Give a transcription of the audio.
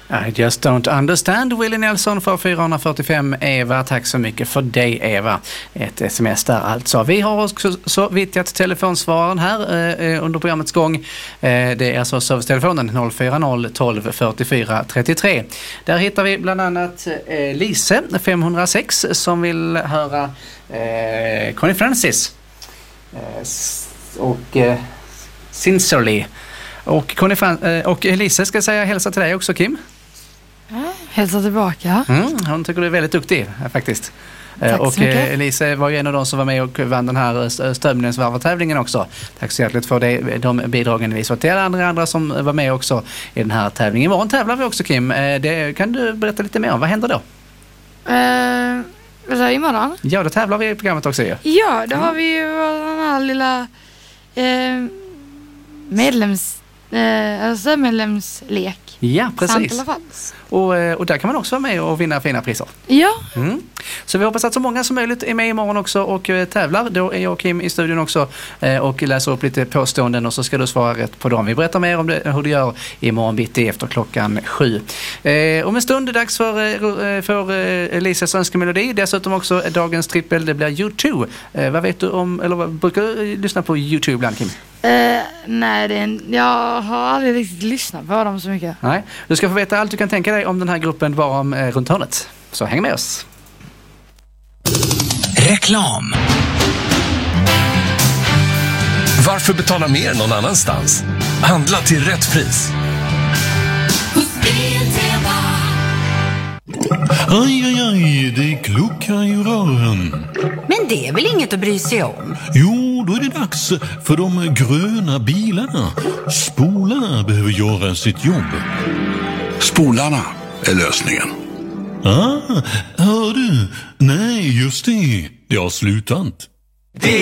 I just don't understand. Willie Nelson för 445 Eva. Tack så mycket för dig, Eva. Ett sms där alltså. Vi har också så vittjat telefonsvararen här under programmets gång. Det är alltså servicetelefonen 040 12 44 33. Där hittar vi bland annat Lise 506 som vill höra Connie Francis och Sincerely. Och Lise ska säga hälsa till dig också, Kim. Ja, hälsa tillbaka. Hon tycker du är väldigt duktig faktiskt. Tack och så mycket. Elise var ju en av de som var med och vann den här Stömningsvarvartävlingen också. Tack så hjärtligt för de bidragen vi så till andra som var med också i den här tävlingen. Imorgon tävlar vi också, Kim. Kan du berätta lite mer om? Vad händer då? Vad sa imorgon? Ja, då tävlar vi i programmet också. Ja, då har vi ju den här lilla medlemslek. Ja, precis. Sant eller falskt. Och där kan man också vara med och vinna fina priser. Ja. Så vi hoppas att så många som möjligt är med imorgon också och tävlar. Då är jag och Kim i studion också och läser upp lite påståenden och så ska du svara rätt på dem. Vi berättar mer om hur du gör imorgon bitti efter 7:00. Om en stund är det dags för Elisas önskemelodi. Dessutom också dagens trippel, det blir U2. Vad vet du om, eller brukar du lyssna på U2 ibland, Kim? Nej, jag har aldrig riktigt lyssnat på dem så mycket. Nej, du ska få veta allt du kan tänka dig om den här gruppen varom runt hörnet. Så häng med oss. Reklam. Varför betala mer någon annanstans? Handla till rätt pris. Aj, det kluckar i rören. Men det är väl inget att bry sig om? Jo, då är det dags för de gröna bilarna. Spolarna behöver göra sitt jobb. Spolarna är lösningen. Hör du? Nej, just det. Det har slutat.